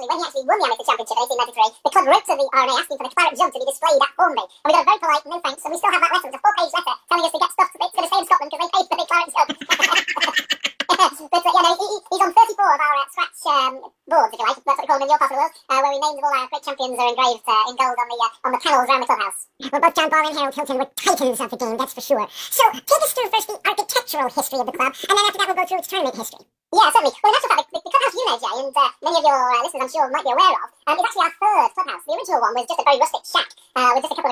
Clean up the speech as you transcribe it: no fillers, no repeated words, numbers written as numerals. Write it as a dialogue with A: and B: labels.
A: actually, when he actually won the Amateur Championship in 1893, the club wrote to the R&A asking for the claret jug to be displayed at Hornby. And we got a very polite no thanks, and we still have that letter. It's a 4-page letter telling us to get stuff that's going to stay in Scotland because they paid for the claret jug. But yeah, no, he's on 34 of our scratch boards, if you like. That's what we call them in your part of the world, where we names of all our great champions are engraved in gold on the panels around the clubhouse.
B: Well, both John Ball and Harold Hilton were titans of the game, that's for sure. So, take us through first the architectural history of the club, and then after that we'll go through its tournament history.
A: Yeah, certainly. Well, in actual fact, the clubhouse you know, Jay, and many of your listeners, I'm sure, might be aware of, is actually our third clubhouse. The original one was just a very rustic shack with just a couple of